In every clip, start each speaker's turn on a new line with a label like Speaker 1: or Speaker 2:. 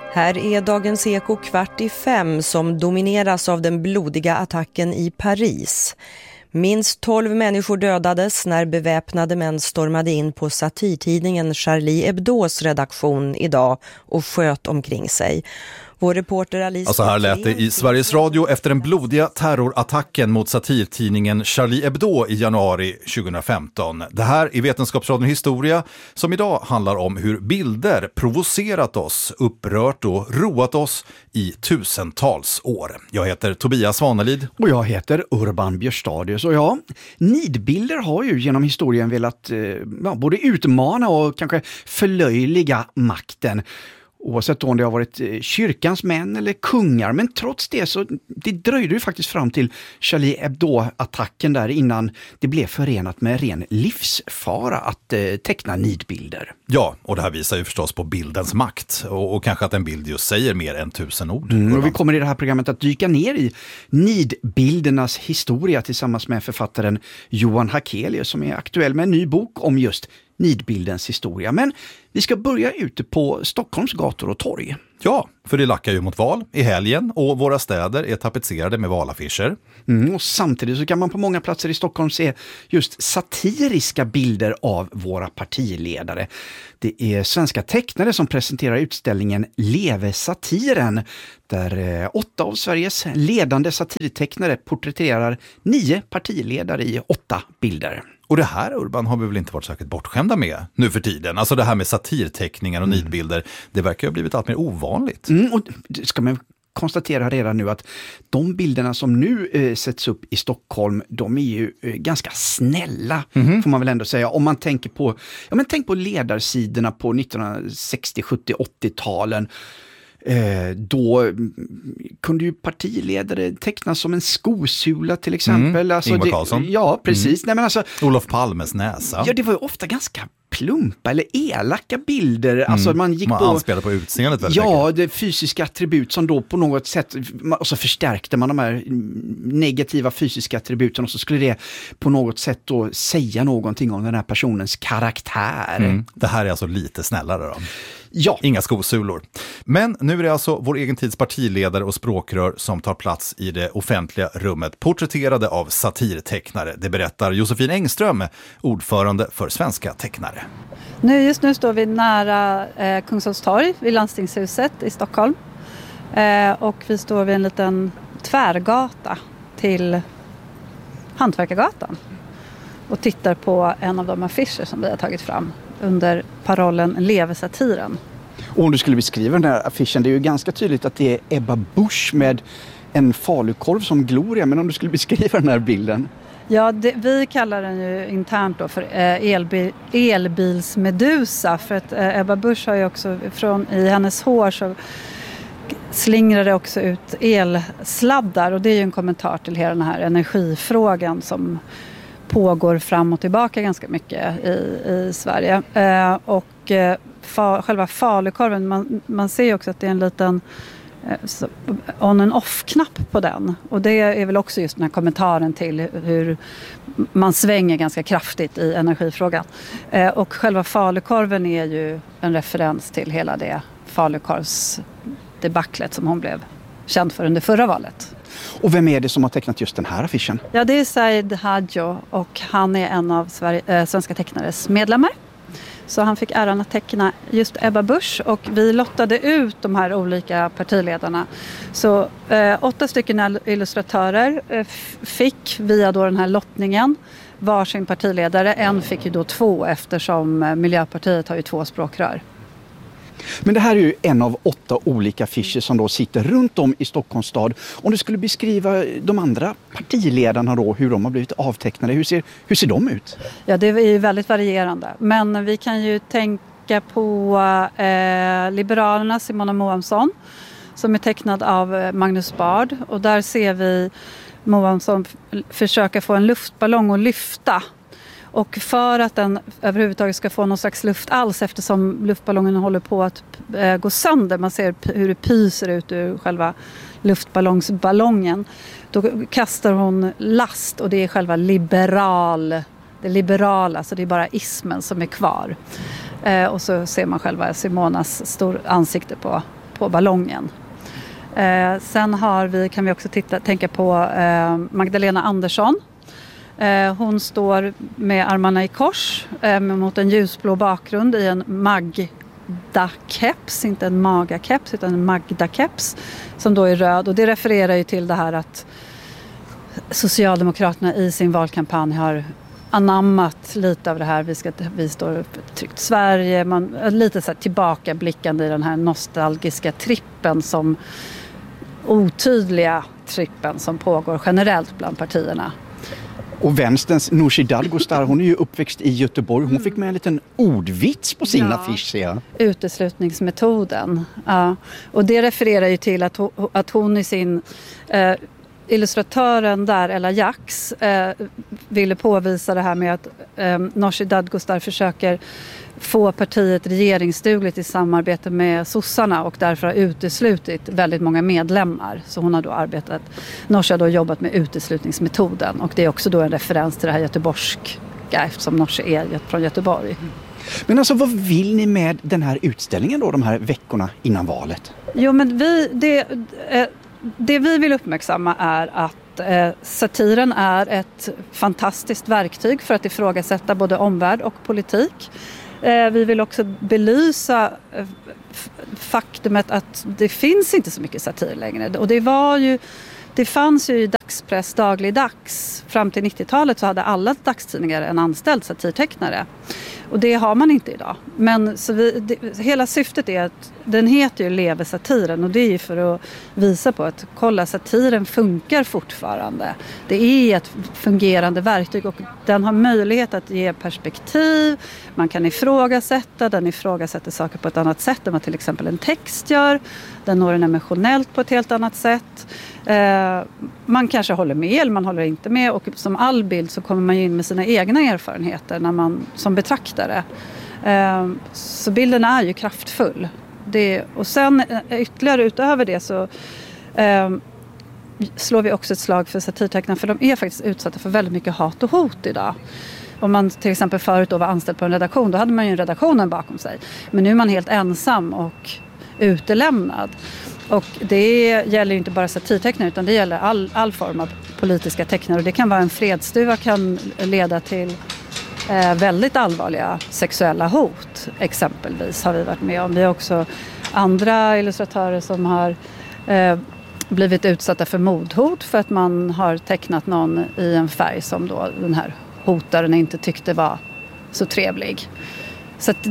Speaker 1: Här är Dagens Eko 4:45 som domineras av den blodiga attacken i Paris. Minst 12 människor dödades när beväpnade män stormade in på satirtidningen Charlie Hebdos redaktion idag och sköt omkring sig. Vår reporter Alice...
Speaker 2: Alltså här lät det i Sveriges Radio efter den blodiga terrorattacken mot satirtidningen Charlie Hebdo i januari 2015. Det här är Vetenskapsradion Historia som idag handlar om hur bilder provocerat oss, upprört och roat oss i tusentals år. Jag heter Tobias Svanelid.
Speaker 3: Och jag heter Urban Björstadius. Och ja, nidbilder har ju genom historien velat både utmana och kanske förlöjliga makten. Oavsett om det har varit kyrkans män eller kungar. Men trots det så det dröjde ju faktiskt fram till Charlie Hebdo-attacken där innan det blev förenat med ren livsfara att teckna nidbilder.
Speaker 2: Ja, och det här visar ju förstås på bildens makt. Och kanske att en bild just säger mer än 1000 ord.
Speaker 3: Och vi kommer i det här programmet att dyka ner i nidbildernas historia tillsammans med författaren Johan Hakelius som är aktuell med en ny bok om just nidbildens historia. Men vi ska börja ute på Stockholms gator och torg.
Speaker 2: Ja, för det lackar ju mot val i helgen och våra städer är tapetserade med valaffischer.
Speaker 3: Och samtidigt så kan man på många platser i Stockholm se just satiriska bilder av våra partiledare. Det är svenska tecknare som presenterar utställningen Leve satiren där 8 av Sveriges ledande satirtecknare porträtterar 9 partiledare i 8 bilder.
Speaker 2: Och det här, Urban, har vi väl inte varit särskilt bortskämda med nu för tiden. Alltså det här med satirteckningar och nidbilder, det verkar ha blivit allt mer ovanligt.
Speaker 3: Och det ska man konstatera redan nu att de bilderna som nu sätts upp i Stockholm, de är ju ganska snälla, får man väl ändå säga. Om man tänker på, tänk på ledarsidorna på 1960, 70, 80-talen. Då kunde ju partiledare tecknas som en skosula till exempel. Alltså
Speaker 2: Ingvar Carlsson.
Speaker 3: Ja, precis. Nej, men alltså,
Speaker 2: Olof Palmes näsa.
Speaker 3: Ja, det var ju ofta ganska plumpa eller elaka bilder. Alltså man gick
Speaker 2: man
Speaker 3: på...
Speaker 2: anspelar på utseendet väldigt mycket.
Speaker 3: Ja, det fysiska attribut som då på något sätt... Och så förstärkte man de här negativa fysiska attributen och så skulle det på något sätt då säga någonting om den här personens karaktär.
Speaker 2: Det här är alltså lite snällare då.
Speaker 3: Ja.
Speaker 2: Inga skosulor. Men nu är det alltså vår egen tids partiledare och språkrör som tar plats i det offentliga rummet, porträtterade av satirtecknare. Det berättar Josefin Engström, ordförande för Svenska tecknare.
Speaker 4: Just nu står vi nära Kungsholms torg vid Landstingshuset i Stockholm. Och vi står vid en liten tvärgata till Hantverkargatan. Och tittar på en av de affischer som vi har tagit fram under parollen Leve satiren.
Speaker 3: Och om du skulle beskriva den här affischen, det är ju ganska tydligt att det är Ebba Busch med en falukorv som gloria. Men om du skulle beskriva den här bilden?
Speaker 4: Ja, vi kallar den ju internt då för elbilsmedusa. För att Ebba Busch har ju också, i hennes hår så slingrar det också ut elsladdar. Och det är ju en kommentar till hela den här energifrågan som pågår fram och tillbaka ganska mycket i Sverige. Själva falukorven, man ser ju också att det är en liten on and off-knapp på den. Och det är väl också just den här kommentaren till hur man svänger ganska kraftigt i energifrågan. Och själva falukorven är ju en referens till hela det falukorvsdebaclet som hon blev känd för under förra valet.
Speaker 3: Och vem är det som har tecknat just den här affischen?
Speaker 4: Ja, det är Said Hadjo och han är en av Svenska tecknares medlemmar. Så han fick äran att teckna just Ebba Busch och vi lottade ut de här olika partiledarna. Så 8 stycken illustratörer fick via då den här lottningen varsin partiledare. En fick ju då 2 eftersom Miljöpartiet har ju 2 språkrör.
Speaker 3: Men det här är ju en av 8 olika affischer som då sitter runt om i Stockholms stad. Om du skulle beskriva de andra partiledarna då, hur de har blivit avtecknade, hur ser de ut? Ja,
Speaker 4: det är ju väldigt varierande. Men vi kan ju tänka på Liberalerna Simona Moamsson som är tecknad av Magnus Bard. Och där ser vi Moamsson försöka få en luftballong att lyfta. Och för att den överhuvudtaget ska få någon slags luft alls eftersom luftballongen håller på att gå sönder. Man ser hur det pyser ut ur själva luftballongsballongen. Då kastar hon last och det är själva det liberala, så det är bara ismen som är kvar. Och så ser man själva Simonas stor ansikte på på ballongen. Sen kan vi också tänka på Magdalena Andersson. Hon står med armarna i kors mot en ljusblå bakgrund i en Magda-keps, inte en Maga-keps utan en Magda-keps som då är röd. Och det refererar ju till det här att Socialdemokraterna i sin valkampanj har anammat lite av det här. Vi står upp för ett tryggt Sverige. Lite så här tillbakablickande i den här nostalgiska trippen otydliga trippen som pågår generellt bland partierna.
Speaker 3: Och vänsterns Nooshi Dadgostar, hon är ju uppväxt i Göteborg. Hon fick med en liten ordvits på sin affisch. Ja.
Speaker 4: Uteslutningsmetoden. Ja. Och det refererar ju till att hon i sin... illustratören där, Ella Jax, ville påvisa det här med att Nooshi Dadgostar försöker få partiet regeringsdugligt i samarbete med sossarna och därför har uteslutit väldigt många medlemmar. Så hon har då Nooshi har då jobbat med uteslutningsmetoden och det är också då en referens till det här göteborgska eftersom Nooshi är från Göteborg.
Speaker 3: Men alltså vad vill ni med den här utställningen då de här veckorna innan valet?
Speaker 4: Jo men det vi vill uppmärksamma är att satiren är ett fantastiskt verktyg för att ifrågasätta både omvärld och politik. Vi vill också belysa faktumet att det finns inte så mycket satir längre. Och det fanns ju i dagspress dagligdags. Fram till 90-talet så hade alla dagstidningar en anställd satirtecknare. Och det har man inte idag. Men hela syftet är att den heter ju Leve satiren och det är ju för att visa på att kolla satiren funkar fortfarande. Det är ett fungerande verktyg och den har möjlighet att ge perspektiv. Man kan den ifrågasätter saker på ett annat sätt än vad till exempel en text gör. Den når en emotionellt på ett helt annat sätt. Man kanske håller med eller man håller inte med och som all bild så kommer man in med sina egna erfarenheter när man som betraktare. Så bilden är ju kraftfull. Och sen ytterligare utöver det så slår vi också ett slag för satirtecknare för de är faktiskt utsatta för väldigt mycket hat och hot idag. Om man till exempel förut då var anställd på en redaktion då hade man ju en redaktionen bakom sig. Men nu är man helt ensam och utelämnad. Och det gäller ju inte bara satirtecknare utan det gäller all form av politiska tecknare. Och det kan vara en fredsduva kan leda till väldigt allvarliga sexuella hot exempelvis har vi varit med om. Vi har också andra illustratörer som har blivit utsatta för mordhot för att man har tecknat någon i en färg som då den här hotaren inte tyckte var så trevlig. Så att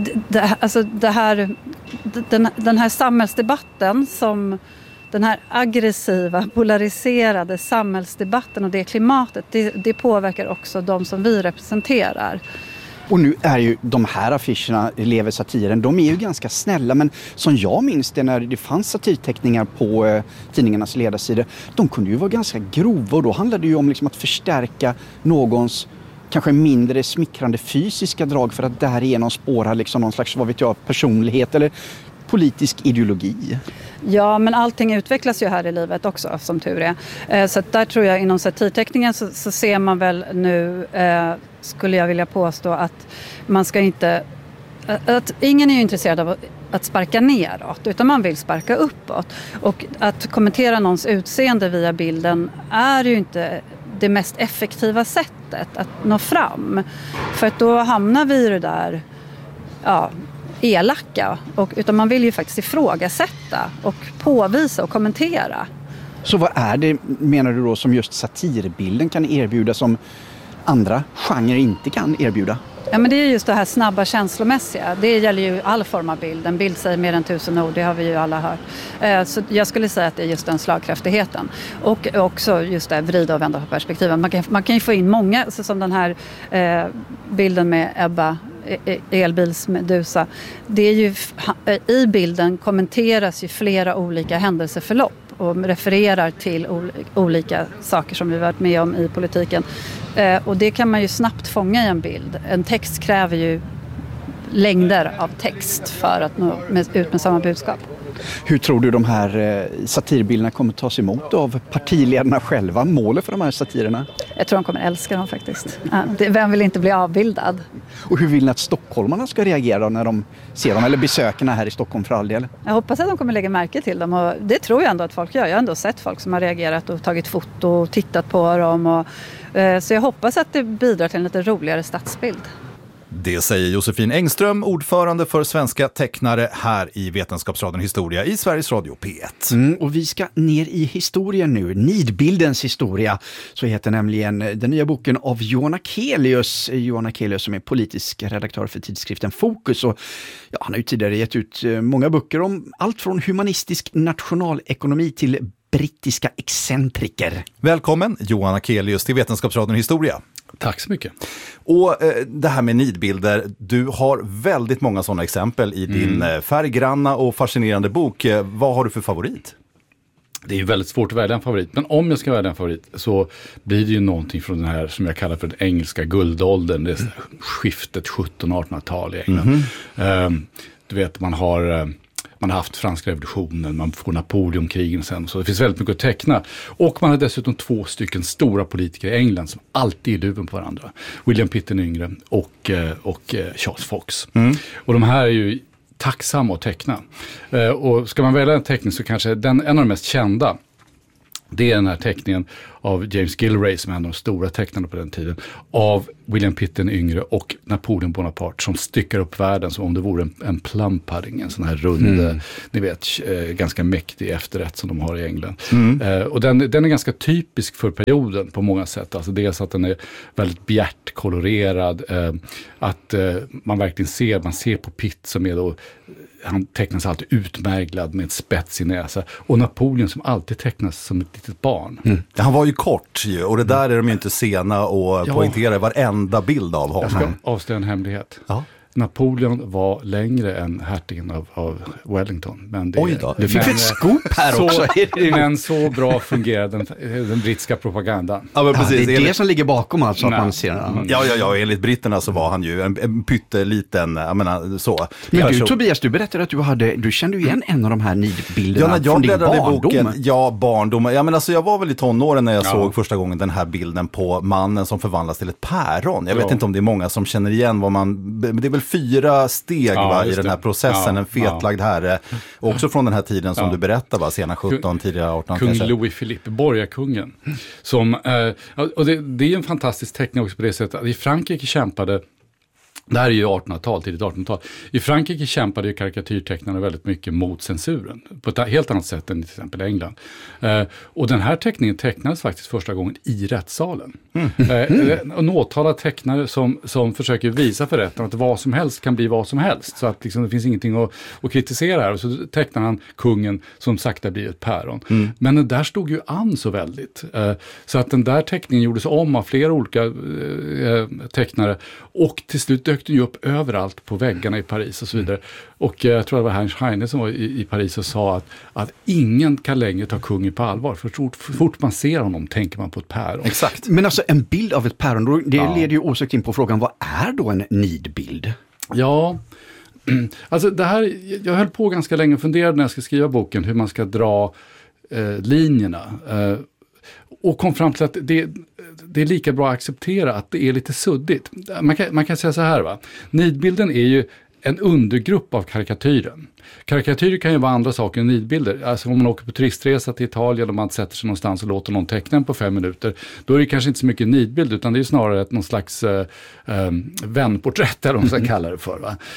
Speaker 4: den här samhällsdebatten som den här aggressiva, polariserade samhällsdebatten och det klimatet, det påverkar också de som vi representerar.
Speaker 3: Och nu är ju de här affischerna, Lever satiren, de är ju ganska snälla men som jag minns det när det fanns satirteckningar på tidningarnas ledarsidor, de kunde ju vara ganska grova och då handlade det ju om liksom att förstärka någons kanske mindre smickrande fysiska drag för att därigenom spåra liksom någon slags, vad vet jag, personlighet eller politisk ideologi.
Speaker 4: Ja, men allting utvecklas ju här i livet också, som tur är. Så att där tror jag inom satirteckningen så ser man väl nu, skulle jag vilja påstå, att man ska inte... Att ingen är ju intresserad av att sparka neråt, utan man vill sparka uppåt. Och att kommentera någons utseende via bilden är ju inte det mest effektiva sättet att nå fram. För att då hamnar vi i det där... Ja, elaka, utan man vill ju faktiskt ifrågasätta och påvisa och kommentera.
Speaker 3: Så vad är det, menar du då, som just satirbilden kan erbjuda som andra genrer inte kan erbjuda?
Speaker 4: Ja, men det är just det här snabba känslomässiga. Det gäller ju all form av bild. En bild säger mer än 1000 ord, det har vi ju alla hört. Så jag skulle säga att det är just den slagkraftigheten. Och också just det vrida och vända på perspektiven. Man kan ju få in många, så som den här bilden med Ebba elbilsmedusa. Det är ju, i bilden kommenteras ju flera olika händelseförlopp och refererar till olika saker som vi varit med om i politiken. Och det kan man ju snabbt fånga i en bild. En text kräver ju längder av text för att nå ut med samma budskap.
Speaker 3: Hur tror du de här satirbilderna kommer tas emot av partiledarna själva? Målet för de här satirerna?
Speaker 4: Jag tror de kommer älska dem faktiskt. Vem vill inte bli avbildad?
Speaker 3: Och hur vill ni att stockholmarna ska reagera när de ser dem, eller besökarna här i Stockholm för all del?
Speaker 4: Jag hoppas att de kommer lägga märke till dem, och det tror jag ändå att folk gör. Jag har ändå sett folk som har reagerat och tagit foto och tittat på dem. Så jag hoppas att det bidrar till en lite roligare stadsbild.
Speaker 2: Det säger Josefin Engström, ordförande för Svenska tecknare här i Vetenskapsradion Historia i Sveriges Radio P1.
Speaker 3: Och vi ska ner i historien nu, nidbildens historia, så heter nämligen den nya boken av Johan Akelius. Johan Akelius som är politisk redaktör för tidskriften Fokus, och han har ju tidigare gett ut många böcker om allt från humanistisk nationalekonomi till brittiska excentriker.
Speaker 2: Välkommen Johan Akelius till Vetenskapsradion Historia.
Speaker 5: Tack så mycket.
Speaker 2: Och det här med nidbilder, du har väldigt många sådana exempel i din färggranna och fascinerande bok. Vad har du för favorit?
Speaker 5: Det är ju väldigt svårt att välja en favorit, men om jag ska välja en favorit så blir det ju någonting från den här som jag kallar för den engelska guldåldern, det är skiftet 1700-1800-tal i England. Du vet, man har haft franska revolutionen, man får Napoleonkrigen sen, så det finns väldigt mycket att teckna. Och man har dessutom 2 stycken stora politiker i England som alltid är luven på varandra. William Pitt den yngre och Charles Fox. Och de här är ju tacksamma att teckna. Och ska man välja en teckning så kanske en av de mest kända, det är den här teckningen av James Gillray, som är en av de stora tecknarna på den tiden, av William Pitt den yngre och Napoleon Bonaparte, som styckar upp världen som om det vore en plum pudding, en sån här rund, ni vet, ganska mäktig efterrätt som de har i England. Och den är ganska typisk för perioden på många sätt. Alltså dels att den är väldigt bjärt kolorerad, att man verkligen ser på Pitt som är då, han tecknas alltid utmärglad med ett spets i näsa. Och Napoleon som alltid tecknas som ett litet barn.
Speaker 2: Han var ju kort ju, och det där är de ju inte sena och poängtera varenda bild av honom.
Speaker 5: Jag ska avslöja en hemlighet.
Speaker 2: Ja.
Speaker 5: Napoleon var längre än hertigen av Wellington. Men
Speaker 2: Oj då,
Speaker 3: du fick ett scoop här också.
Speaker 5: Men så bra fungerade den brittiska propagandan.
Speaker 2: Ja, men precis.
Speaker 3: Det är det som ligger bakom alltså, att man ser.
Speaker 2: Ja, enligt britterna så var han ju en pytteliten, jag menar så.
Speaker 3: Men du Tobias, du berättade att du kände igen en av de här nidbilderna
Speaker 2: från din
Speaker 3: barndom.
Speaker 2: Boken, barndom. Ja, men alltså jag var väl i tonåren när jag såg första gången den här bilden på mannen som förvandlas till ett päron. Jag vet inte om det är många som känner igen vad det är väl 4 steg i den här processen, en fetlagd herre. Också från den här tiden som du berättar, sena 17, tidiga 18
Speaker 5: Kung
Speaker 2: kanske.
Speaker 5: Louis Philippe, borgarkungen. Som, och det är en fantastisk teckning också på det sättet att i Frankrike kämpade, det här är ju 1800-tal, tidigt 1800-tal. I Frankrike kämpade ju karikatyrtecknarna väldigt mycket mot censuren. På ett helt annat sätt än till exempel England. Och den här teckningen tecknades faktiskt första gången i rättssalen. En åtalad tecknare som försöker visa för rätten att vad som helst kan bli vad som helst. Så att liksom, det finns ingenting att kritisera här. Och så tecknar han kungen som sakta blir ett päron. Men den där stod ju an så väldigt. Så att den där teckningen gjordes om av flera olika tecknare. Och till slut dök den ju upp överallt på väggarna i Paris och så vidare. Och jag tror det var Heinz Heine som var i Paris och sa att ingen kan längre ta kungen på allvar. För fort man ser honom tänker man på ett päron.
Speaker 2: Exakt.
Speaker 3: Men alltså en bild av ett päron, det leder ju osökt in på frågan, vad är då en nidbild?
Speaker 5: Ja, alltså det här, jag höll på ganska länge och funderade när jag ska skriva boken hur man ska dra linjerna. Och kom fram till att det är lika bra att acceptera att det är lite suddigt. Man kan säga så här, va. Nidbilden är ju en undergrupp av karikatyren. Karikatyrer kan ju vara andra saker än nidbilder. Alltså om man åker på turistresa till Italien och man sätter sig någonstans och låter någon teckna på 5 minuter, då är det kanske inte så mycket nidbild, utan det är snarare någon slags vänporträtt, eller vad man ska kalla det för. Va?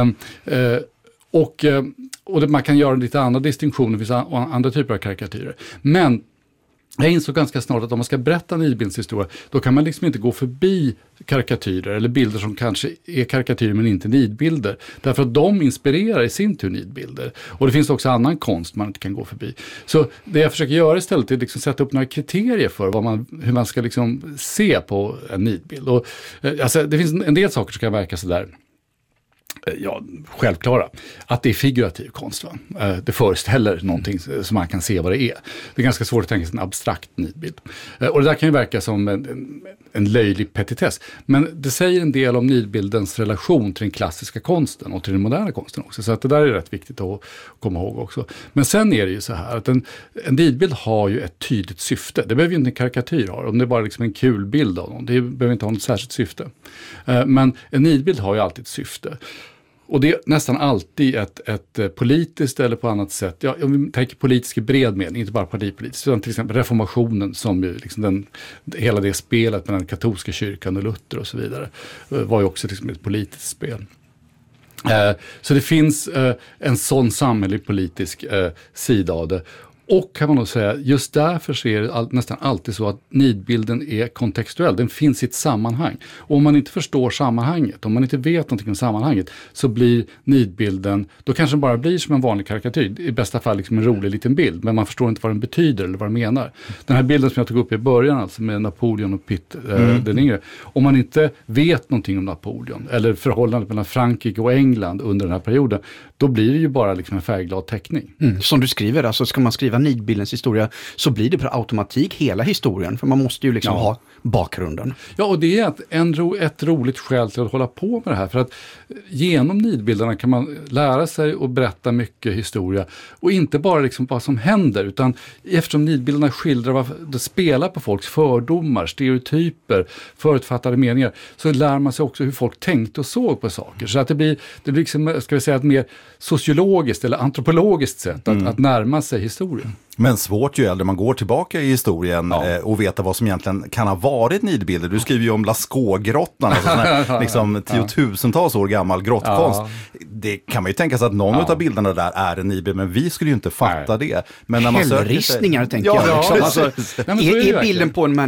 Speaker 5: Och man kan göra lite andra distinktioner, det finns andra typer av karikatyrer. Men jag insåg ganska snart att om man ska berätta en nidbildshistoria, då kan man liksom inte gå förbi karikatyrer eller bilder som kanske är karikatyrer men inte nidbilder. Därför att de inspirerar i sin tur nidbilder. Och det finns också annan konst man inte kan gå förbi. Så det jag försöker göra istället är liksom sätta upp några kriterier för hur man ska liksom se på en nidbild. Och, alltså, det finns en del saker som kan verka sådär självklara. Att det är figurativ konst. Va? Det föreställer någonting som man kan se vad det är. Det är ganska svårt att tänka sig en abstrakt nidbild. Och det där kan ju verka som en löjlig petitess. Men det säger en del om nidbildens relation till den klassiska konsten och till den moderna konsten också. Så att det där är rätt viktigt att komma ihåg också. Men sen är det ju så här att en nidbild har ju ett tydligt syfte. Det behöver ju inte en karikatyr ha. Om det är bara liksom en kul bild av någon. Det behöver inte ha något särskilt syfte. Men en nidbild har ju alltid ett syfte. Och det är nästan alltid ett politiskt eller på annat sätt, om vi tänker politisk i bred mening, inte bara partipolitiskt, utan till exempel reformationen som ju liksom hela det spelet med den katolska kyrkan och Luther och så vidare var ju också liksom ett politiskt spel. Så det finns en sån samhällelig politisk sida av det. Och kan man nog säga, just därför så är det nästan alltid så att nidbilden är kontextuell. Den finns i ett sammanhang. Och om man inte förstår sammanhanget, om man inte vet någonting om sammanhanget, så blir nidbilden, då kanske den bara blir som en vanlig karikatyr. I bästa fall liksom en rolig liten bild, men man förstår inte vad den betyder eller vad den menar. Den här bilden som jag tog upp i början, alltså med Napoleon och Pitt den yngre. Om man inte vet någonting om Napoleon, eller förhållandet mellan Frankrike och England under den här perioden, då blir det ju bara liksom en färgglad teckning.
Speaker 3: Som du skriver, alltså ska man skriva nidbildens historia så blir det per automatik hela historien, för man måste ju liksom ha bakgrunden.
Speaker 5: Ja, och det är ett roligt skäl till att hålla på med det här, för att genom nidbilderna kan man lära sig och berätta mycket historia, och inte bara liksom vad som händer, utan eftersom nidbilderna skildrar det spelar på folks fördomar, stereotyper, förutfattade meningar, så lär man sig också hur folk tänkte och såg på saker, så att det blir liksom, ska vi säga, ett mer sociologiskt eller antropologiskt sätt att närma sig historien.
Speaker 2: Men svårt ju äldre man går tillbaka i historien och veta vad som egentligen kan ha varit nidbilder. Du skriver ju om Lascaux-grottan, alltså liksom tiotusentals år gammal grottkonst. Det kan man ju tänka sig att någon av bilderna där är en nidbild, men vi skulle ju inte fatta det. Men när man
Speaker 3: Hällristningar tänker jag. Liksom. Alltså, är bilden på en